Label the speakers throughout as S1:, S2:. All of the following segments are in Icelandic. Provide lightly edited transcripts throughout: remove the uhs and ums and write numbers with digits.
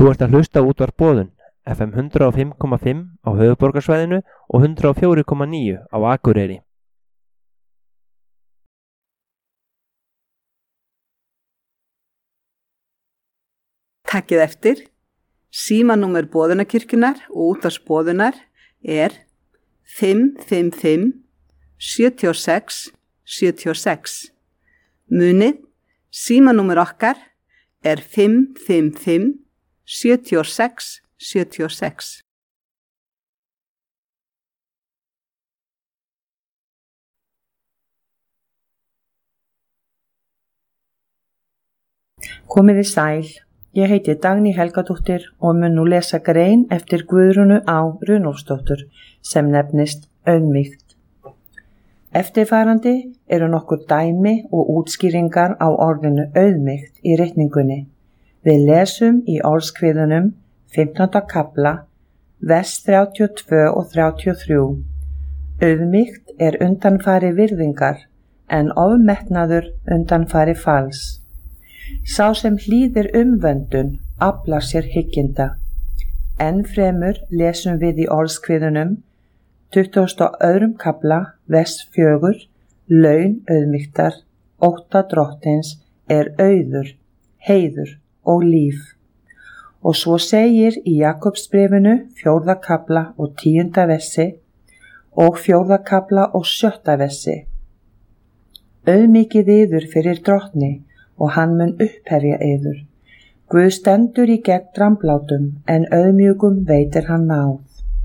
S1: Þú ert að hlusta á Útvarp Boðun, FM 105,5 á höfuðborgarsvæðinu og 104,9 á Akureyri.
S2: Takkið eftir, símanúmer Boðunarkirkjunnar og Útvarps Boðunar er 555 76 76. Munið, símanúmer okkar er 555 76 76.
S3: Komiði sæl, ég heiti Dagný Helgadóttir og mun nú lesa grein eftir Guðrúnu Á. Runólfsdóttur sem nefnist Auðmýkt. Eftirfarandi eru nokkur dæmi og útskýringar á orðinu auðmýkt í ritningunni. Við lesum í orðskviðunum 15. kafla, vers 32 og 33. Auðmýkt er undanfari virðingar, en ofmetnaður undanfari falls. Sá sem hlýðir umvöndun aflar sér hygginda. Enn fremur lesum við í orðskviðunum 22. kafla, vers 4, laun auðmýktar, ótta drottins er auður, heiður og líf. Og svo segir í Jakobsbréfinu 4. kafla og 10. versi og 4. kafla og 7. versi. Auðmýkið yður fyrir drottni og hann mun upphefja yður. Guð stendur í gegn dramblátum en auðmjúkum veitir hann náð.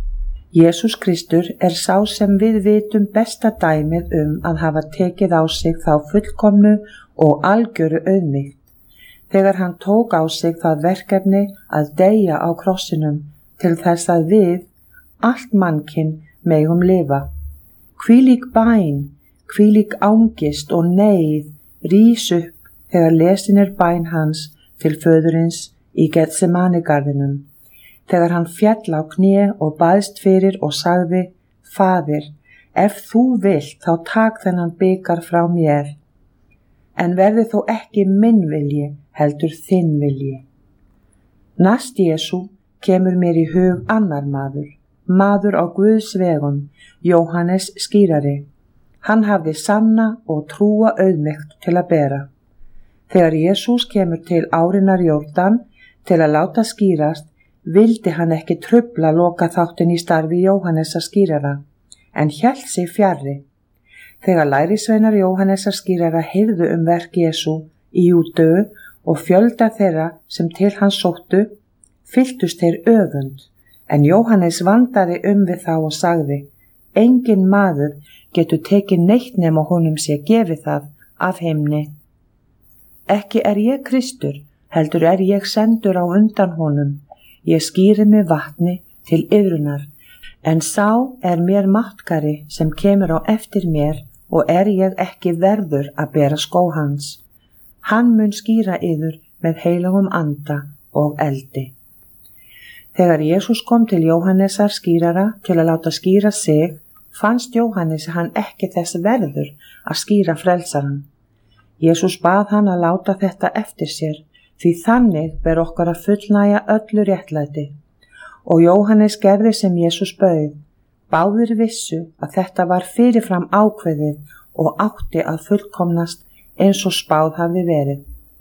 S3: Jesús Kristur er sá sem við vitum besta dæmið að hafa tekið á sig þá fullkomnu og algjöru auðmýkt, þegar hann tók á sig það verkefni að deyja á krossinum til þess að við, allt mannkyn, megum lifa. Hvílík bæn, hvílík ángist og neyð rís upp þegar lesin er bæn hans til föðurins í Getsemanigarðinum, þegar hann féll á kné og baðst fyrir og sagði, Faðir, ef þú vilt þá tak þennan bikar frá mér, en verði þó ekki minn vilji, heldur þinn vilji. Næst Jesú kemur mér í hug annar maður á Guðs vegum, Jóhannes skírari. Hann hafði sanna og trúa auðmýkt til að bera. Þegar Jesús kemur til árinnar Jórdan til að láta skírast, vildi hann ekki trufla loka þáttin í starfi Jóhannesar skírara, en hélt sig fjarri. Þegar lærisveinar Jóhannesar skírara heyrðu verk Jesú í Júdeu og fjölda þeirra sem til hans sóttu, fylltust þeir öfund, en Jóhannes vandaði við þá og sagði, engin maður getur tekið neitt nema honum sé gefið það af himni. Ekki er ég Kristur, heldur er ég sendur á undan honum. Ég skýri með vatni til iðrunar, en sá er mér máttkari sem kemur á eftir mér og er ég ekki verður að bera skó hans. Hann mun skýra yður með heilagum anda og eldi. Þegar Jesús kom til Jóhannesar skýrara til að láta skýra sig, fannst Jóhannes hann ekki þess verður að skýra frelsaran. Jesús bað hann að láta þetta eftir sér, því þannig ber okkar að fullnægja öllu réttlæti. Og Jóhannes gerði sem Jesús bauð. Báðir vissu að þetta var fyrirfram ákveðið og átti að fullkomnast eins og spáð hafði verið.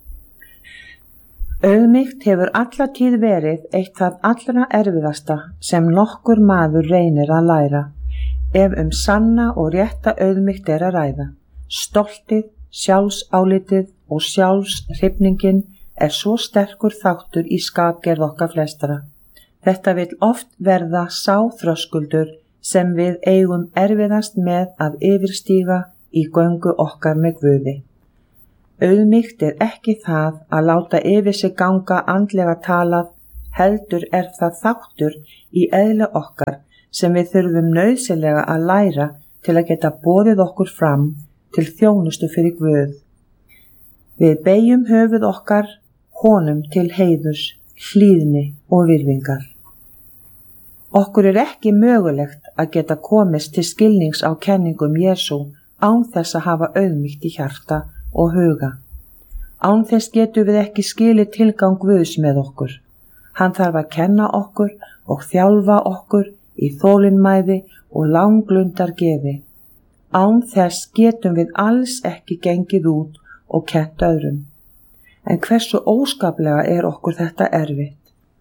S3: Auðmýkt hefur alla tíð verið eitt það allra erfiðasta sem nokkur maður reynir að læra, ef sanna og rétta auðmýkt er að ræða. Stoltið, sjálfsálitið og sjálfshrifningin er svo sterkur þáttur í skapgerð okkar flestara. Þetta vill oft verða sá þröskuldur sem við eigum erfiðast með að yfirstíga í göngu okkar með Guði. Auðmýkt er ekki það að láta yfir sig ganga andlega talað, heldur er það þáttur í eðli okkar sem við þurfum nauðsynlega að læra til að geta boðið okkur fram til þjónustu fyrir Guð. Við beygjum höfuð okkar honum til heiðurs, hlýðni og virðingar. Okkur er ekki mögulegt að geta komist til skilnings á kenningum Jesú án þess að hafa auðmýkt í hjarta og huga. Án þess getum við ekki skilið tilgang Guðs með okkur. Hann þarf að kenna okkur og þjálfa okkur í þolinmæði og langlundargeði. Án þess getum við alls ekki gengið út og kennt öðrum. En hversu óskaplega er okkur þetta erfitt?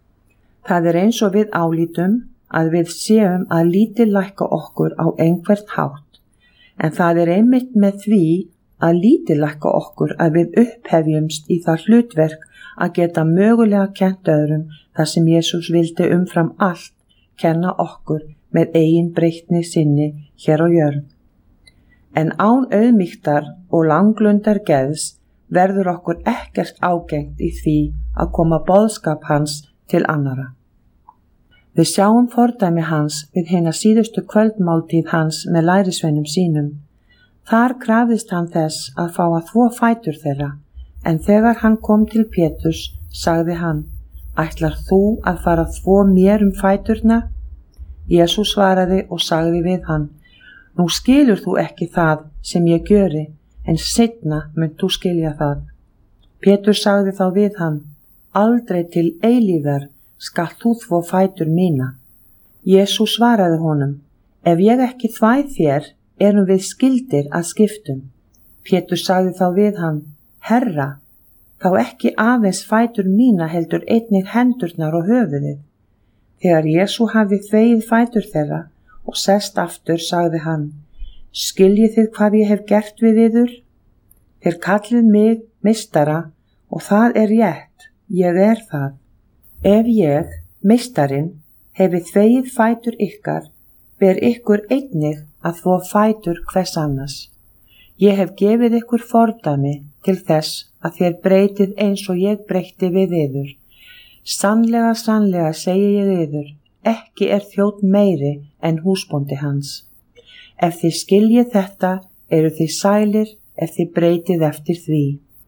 S3: Það er eins og við álítum að við séum að lítillækka okkur á einhvern hátt, en það er einmitt með því að lítillækka okkur að við upphefjumst í það hlutverk að geta mögulega kennt öðrum það sem Jesús vildi umfram allt kenna okkur með eigin breytni sinni hér á jörð. En án auðmýktar og langlundar geðs verður okkur ekkert ágengt í því að koma boðskap hans til annara. Við sjáum fordæmi hans við hina síðustu kvöldmáltíð hans með lærisveinum sínum. Þar krafðist hann þess að fá að þvo fætur þeirra, en þegar hann kom til Péturs, sagði hann: Ætlar þú að fara að þvo mér fæturna? Jesús svaraði og sagði við hann: Nú skilur þú ekki það sem ég gjöri, en seinna munt þú skilja það. Pétur sagði þá við hann: Aldrei til eilífðar skal þú þvo fætur mína. Jesús svaraði honum: Ef ég ekki þvæ þér, erum við skyldir að skiptum. Pétur sagði þá við hann: Herra, þá ekki aðeins fætur mína heldur einnig hendurnar og höfuðið. Þegar Jesú hafði þvegið fætur þeirra og sest aftur, sagði hann: Skiljið þið hvað ég hef gert við yður? Þér kallið mig meistara og það er rétt, ég er það. Ef ég, meistarinn, hefi þvegið fætur ykkar, ber ykkur einnig að þvo fætur hvers annars. Ég hef gefið ykkur fordæmi til þess að þér breytið eins og ég breytti við yður. Sannlega, sannlega segi ég yður, ekki er þjónn meiri en húsbóndi hans. Ef þið skiljið þetta, eru þið sælir ef þið breytið eftir því.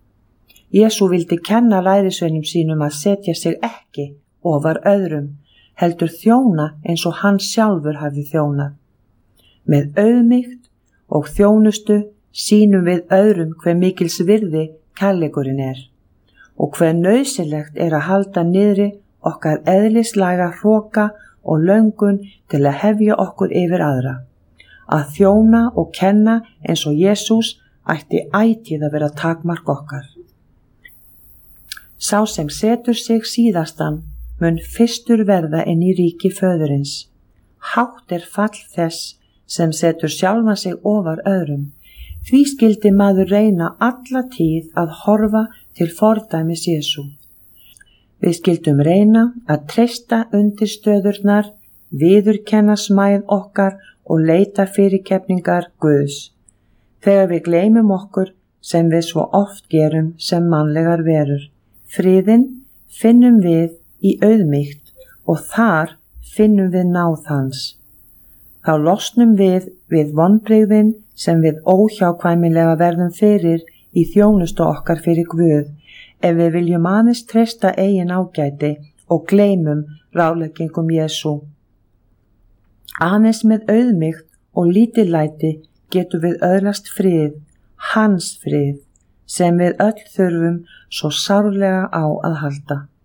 S3: Jesú vildi kenna lærisveinum sínum að setja sig ekki ofar öðrum, heldur þjóna eins og hann sjálfur hafði þjónað. Með auðmýkt og þjónustu sýnum við öðrum hve mikils virði kærleikurinn er og hve nauðsynlegt er að halda niðri okkar eðlislæga hroka og löngun til að hefja okkur yfir aðra. Að þjóna og kenna eins og Jesús ætti ætíð að vera takmark okkar. Sá sem setur sig síðastan mun fyrstur verða inn í ríki föðurins. Hátt er fall þess sem setur sjálfa sig ofar öðrum. Því skyldi maður reyna alla tíð að horfa til fordæmis Jesú. Við skildum reyna að treysta undirstöðurnar, viðurkenna smæð okkar og leita fyrirgefningar Guðs. Þegar við gleymum okkur sem við svo oft gerum sem mannlegar verur. Friðinn finnum við í auðmýkt og þar finnum við náð hans. Þá losnum við vonbrigðin sem við óhjákvæmilega verðum fyrir í þjónustu okkar fyrir Guð ef við viljum aðeins treysta eigin ágæti og gleymum ráðleggingum Jesú. Aðeins með auðmýkt og lítillæti getum við öðlast frið, hans frið, sem við öll þurfum svo sárlega á að halda.